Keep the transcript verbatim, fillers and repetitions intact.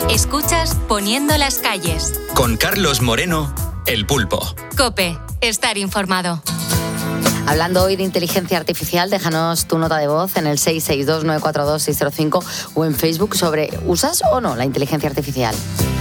Escuchas Poniendo las calles. Con Carlos Moreno, El Pulpo. COPE, estar informado. Hablando hoy de inteligencia artificial, déjanos tu nota de voz en el seis seis dos nueve cuatro dos seis cero cinco o en Facebook sobre ¿usas o no la inteligencia artificial?